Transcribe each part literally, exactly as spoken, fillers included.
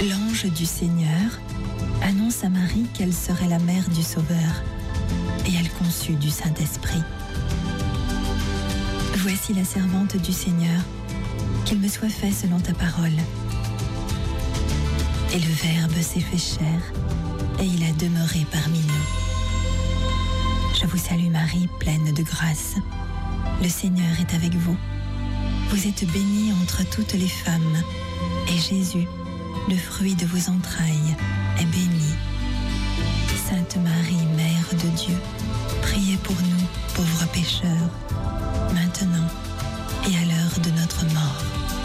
L'ange du Seigneur annonce à Marie qu'elle serait la mère du Sauveur, et elle conçut du Saint-Esprit. Voici la servante du Seigneur, qu'il me soit fait selon ta parole. Et le Verbe s'est fait chair, et il a demeuré parmi nous. Je vous salue Marie, pleine de grâce. Le Seigneur est avec vous. Vous êtes bénie entre toutes les femmes, et Jésus, le fruit de vos entrailles, est béni. Sainte Marie, Mère de Dieu, priez pour nous, pauvres pécheurs, maintenant et à l'heure de notre mort.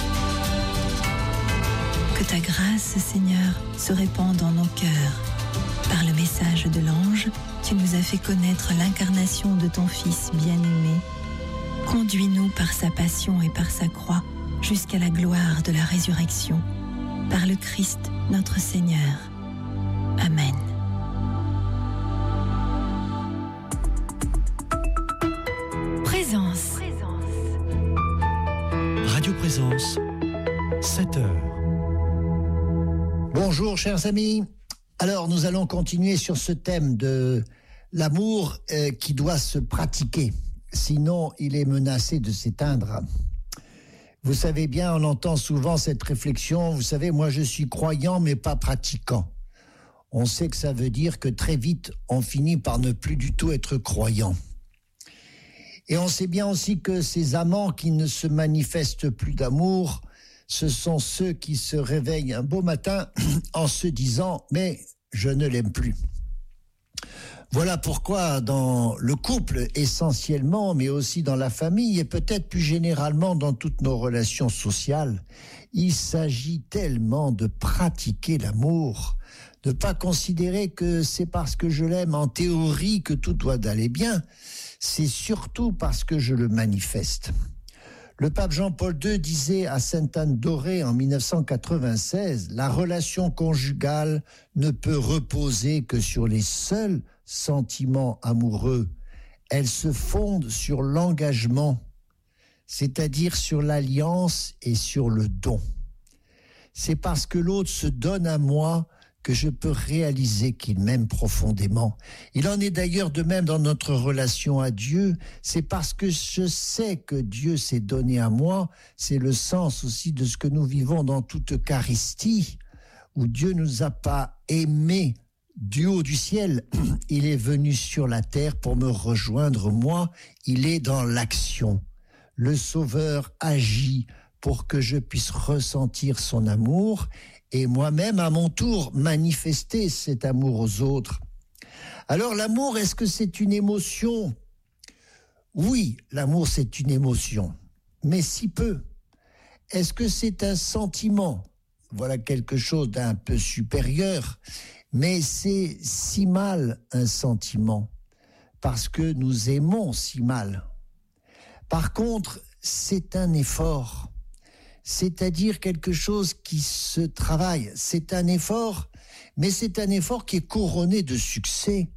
Que ta grâce, Seigneur, se répande dans nos cœurs. Par le message de l'ange, tu nous as fait connaître l'incarnation de ton Fils bien-aimé. Conduis-nous par sa passion et par sa croix jusqu'à la gloire de la résurrection. Par le Christ, notre Seigneur. Amen. Présence. Radio Présence, sept heures. Bonjour chers amis. Alors nous allons continuer sur ce thème de l'amour euh, qui doit se pratiquer. Sinon il est menacé de s'éteindre. Vous savez bien, on entend souvent cette réflexion, vous savez, moi je suis croyant mais pas pratiquant. On sait que ça veut dire que très vite, on finit par ne plus du tout être croyant. Et on sait bien aussi que ces amants qui ne se manifestent plus d'amour, ce sont ceux qui se réveillent un beau matin en se disant « mais je ne l'aime plus ». Voilà pourquoi dans le couple essentiellement, mais aussi dans la famille et peut-être plus généralement dans toutes nos relations sociales, il s'agit tellement de pratiquer l'amour, de ne pas considérer que c'est parce que je l'aime en théorie que tout doit aller bien, c'est surtout parce que je le manifeste. Le pape Jean-Paul deux disait à Sainte-Anne d'Auray en dix-neuf cent quatre-vingt-seize « La relation conjugale ne peut reposer que sur les seuls sentiments amoureux. Elle se fonde sur l'engagement, c'est-à-dire sur l'alliance et sur le don. C'est parce que l'autre se donne à moi que je peux réaliser qu'il m'aime profondément. Il en est d'ailleurs de même dans notre relation à Dieu. C'est parce que je sais que Dieu s'est donné à moi, c'est le sens aussi de ce que nous vivons dans toute Eucharistie, où Dieu ne nous a pas aimés du haut du ciel. Il est venu sur la terre pour me rejoindre, moi. Il est dans l'action. Le Sauveur agit pour que je puisse ressentir son amour et moi-même, à mon tour, manifester cet amour aux autres. Alors, l'amour, est-ce que c'est une émotion ? Oui, l'amour, c'est une émotion, mais si peu. Est-ce que c'est un sentiment ? Voilà quelque chose d'un peu supérieur, mais c'est si mal un sentiment, parce que nous aimons si mal. Par contre, c'est un effort. C'est-à-dire quelque chose qui se travaille. C'est un effort, mais c'est un effort qui est couronné de succès.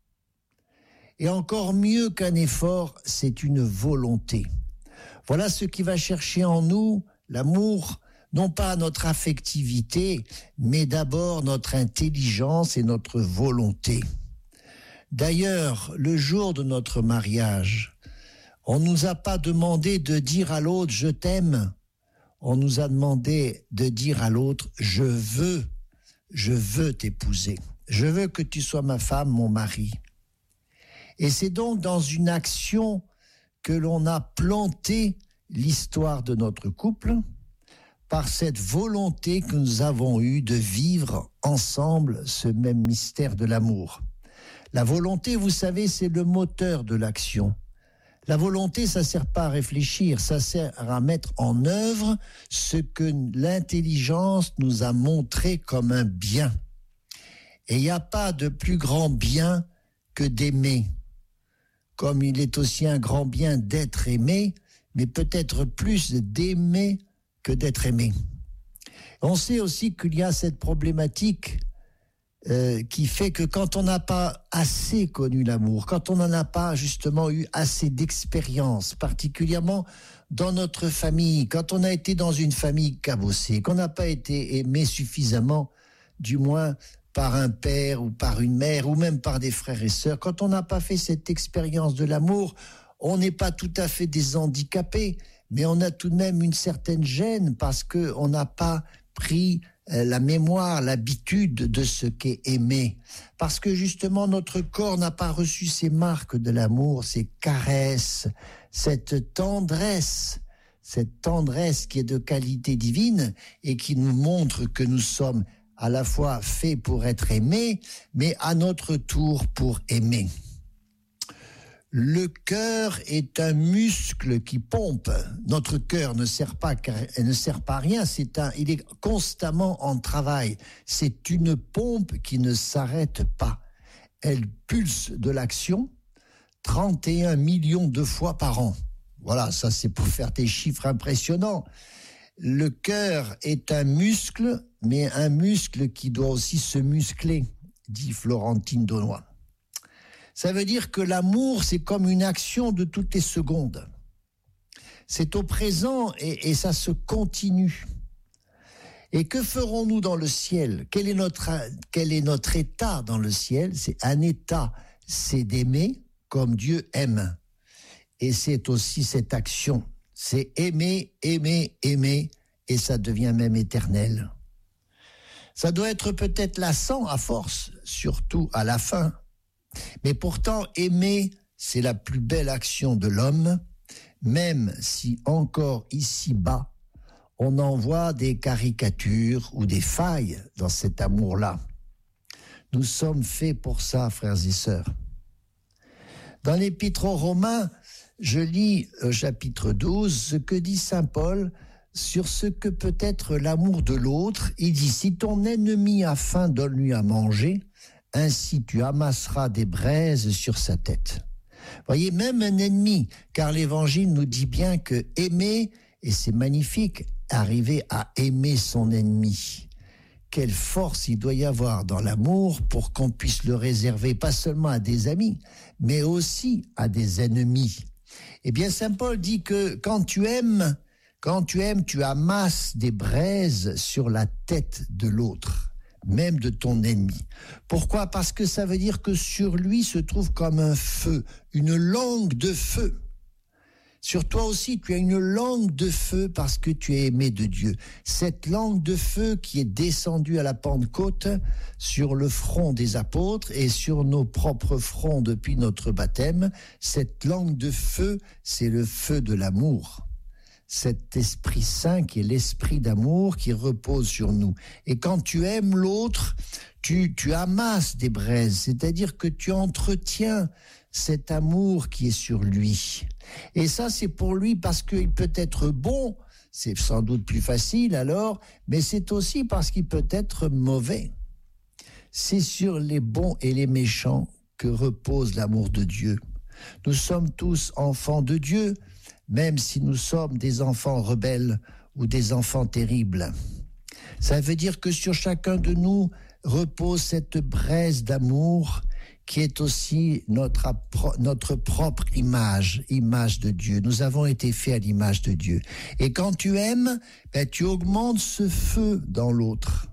Et encore mieux qu'un effort, c'est une volonté. Voilà ce qui va chercher en nous l'amour, non pas notre affectivité, mais d'abord notre intelligence et notre volonté. D'ailleurs, le jour de notre mariage, on ne nous a pas demandé de dire à l'autre « je t'aime ». On nous a demandé de dire à l'autre « je veux, je veux t'épouser, je veux que tu sois ma femme, mon mari ». Et c'est donc dans une action que l'on a planté l'histoire de notre couple par cette volonté que nous avons eue de vivre ensemble ce même mystère de l'amour. La volonté, vous savez, c'est le moteur de l'action. La volonté, ça ne sert pas à réfléchir, ça sert à mettre en œuvre ce que l'intelligence nous a montré comme un bien. Et il n'y a pas de plus grand bien que d'aimer. Comme il est aussi un grand bien d'être aimé, mais peut-être plus d'aimer que d'être aimé. On sait aussi qu'il y a cette problématique euh, qui fait que quand on n'a pas assez connu l'amour, quand on n'en a pas justement eu assez d'expérience, particulièrement dans notre famille, quand on a été dans une famille cabossée, qu'on n'a pas été aimé suffisamment, du moins par un père ou par une mère ou même par des frères et sœurs, quand on n'a pas fait cette expérience de l'amour, on n'est pas tout à fait des handicapés, mais on a tout de même une certaine gêne parce qu'on n'a pas pris la mémoire, l'habitude de ce qu'est aimer. Parce que justement, notre corps n'a pas reçu ces marques de l'amour, ces caresses, cette tendresse, cette tendresse qui est de qualité divine et qui nous montre que nous sommes à la fois faits pour être aimés, mais à notre tour pour aimer. Le cœur est un muscle qui pompe. Notre cœur ne sert pas, ne sert pas à rien. C'est un, il est constamment en travail. C'est une pompe qui ne s'arrête pas. Elle pulse de l'action trente et un millions de fois par an. Voilà, ça c'est pour faire des chiffres impressionnants. Le cœur est un muscle, mais un muscle qui doit aussi se muscler, dit Florentine Daunois. Ça veut dire que l'amour, c'est comme une action de toutes les secondes. C'est au présent et, et ça se continue. Et que ferons-nous dans le ciel ? Quel est notre, quel est notre état dans le ciel ? C'est un état, c'est d'aimer comme Dieu aime. Et c'est aussi cette action. C'est aimer, aimer, aimer, et ça devient même éternel. Ça doit être peut-être lassant à force, surtout à la fin. Mais pourtant, aimer, c'est la plus belle action de l'homme, même si encore ici-bas, on en voit des caricatures ou des failles dans cet amour-là. Nous sommes faits pour ça, frères et sœurs. Dans l'Épître aux Romains, je lis au chapitre douze ce que dit saint Paul sur ce que peut être l'amour de l'autre. Il dit « Si ton ennemi a faim, donne-lui à manger. Ainsi tu amasseras des braises sur sa tête. » Voyez, même un ennemi, car l'Évangile nous dit bien que aimer, et c'est magnifique, arriver à aimer son ennemi. Quelle force il doit y avoir dans l'amour pour qu'on puisse le réserver pas seulement à des amis, mais aussi à des ennemis. Eh bien, saint Paul dit que quand tu aimes, quand tu aimes, tu amasses des braises sur la tête de l'autre, même de ton ennemi. Pourquoi ? Parce que ça veut dire que sur lui se trouve comme un feu, une langue de feu. Sur toi aussi, tu as une langue de feu parce que tu es aimé de Dieu. Cette langue de feu qui est descendue à la Pentecôte sur le front des apôtres et sur nos propres fronts depuis notre baptême, cette langue de feu, c'est le feu de l'amour. Cet Esprit Saint qui est l'esprit d'amour qui repose sur nous. Et quand tu aimes l'autre, tu, tu amasses des braises, c'est-à-dire que tu entretiens cet amour qui est sur lui. Et ça, c'est pour lui parce qu'il peut être bon, c'est sans doute plus facile alors, mais c'est aussi parce qu'il peut être mauvais. C'est sur les bons et les méchants que repose l'amour de Dieu. Nous sommes tous enfants de Dieu, même si nous sommes des enfants rebelles ou des enfants terribles. Ça veut dire que sur chacun de nous repose cette braise d'amour qui est aussi notre, notre propre image, image de Dieu. Nous avons été faits à l'image de Dieu. Et quand tu aimes, ben, tu augmentes ce feu dans l'autre.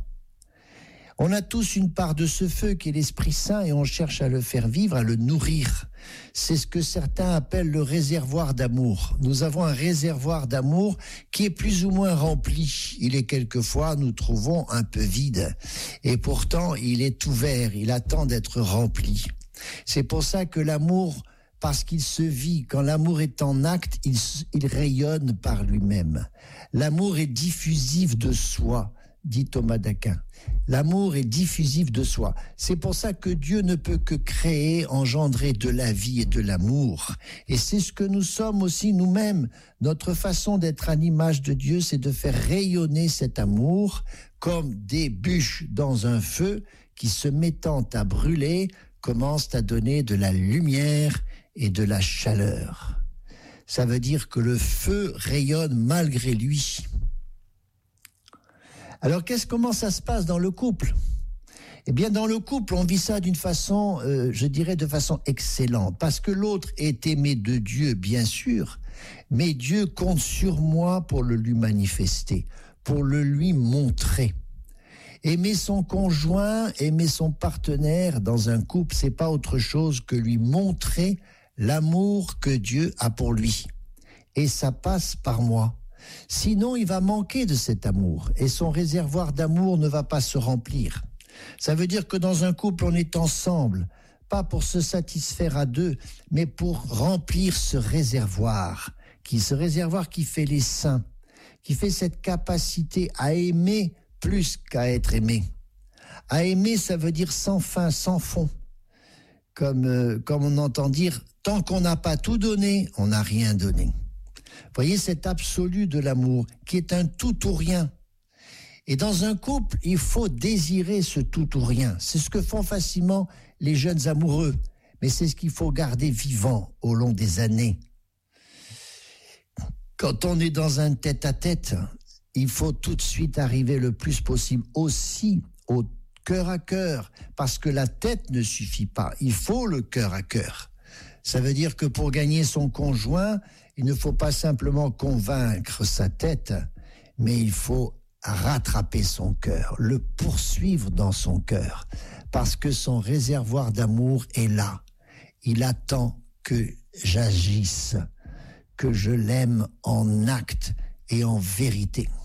On a tous une part de ce feu qui est l'Esprit Saint et on cherche à le faire vivre, à le nourrir. C'est ce que certains appellent le réservoir d'amour. Nous avons un réservoir d'amour qui est plus ou moins rempli. Il est quelquefois, nous trouvons, un peu vide. Et pourtant, il est ouvert, il attend d'être rempli. C'est pour ça que l'amour, parce qu'il se vit, quand l'amour est en acte, il, il rayonne par lui-même. L'amour est diffusif de soi, dit Thomas d'Aquin. L'amour est diffusif de soi. C'est pour ça que Dieu ne peut que créer, engendrer de la vie et de l'amour. Et c'est ce que nous sommes aussi nous-mêmes. Notre façon d'être à l'image de Dieu, c'est de faire rayonner cet amour comme des bûches dans un feu qui, se mettant à brûler, commencent à donner de la lumière et de la chaleur. Ça veut dire que le feu rayonne malgré lui. Alors, qu'est-ce, comment ça se passe dans le couple ? Eh bien, dans le couple, on vit ça d'une façon, euh, je dirais, de façon excellente. Parce que l'autre est aimé de Dieu, bien sûr, mais Dieu compte sur moi pour le lui manifester, pour le lui montrer. Aimer son conjoint, aimer son partenaire dans un couple, c'est pas autre chose que lui montrer l'amour que Dieu a pour lui. Et ça passe par moi. Sinon, il va manquer de cet amour et son réservoir d'amour ne va pas se remplir. Ça veut dire que dans un couple, on est ensemble, pas pour se satisfaire à deux, mais pour remplir ce réservoir, qui, ce réservoir qui fait les saints, qui fait cette capacité à aimer plus qu'à être aimé. À aimer, ça veut dire sans fin, sans fond. Comme, euh, comme on entend dire, tant qu'on n'a pas tout donné, on n'a rien donné. Vous voyez cet absolu de l'amour qui est un tout ou rien. Et dans un couple, il faut désirer ce tout ou rien. C'est ce que font facilement les jeunes amoureux. Mais c'est ce qu'il faut garder vivant au long des années. Quand on est dans un tête-à-tête, il faut tout de suite arriver le plus possible aussi au cœur à cœur. Parce que la tête ne suffit pas. Il faut le cœur à cœur. Ça veut dire que pour gagner son conjoint, il ne faut pas simplement convaincre sa tête, mais il faut rattraper son cœur, le poursuivre dans son cœur, parce que son réservoir d'amour est là. Il attend que j'agisse, que je l'aime en acte et en vérité.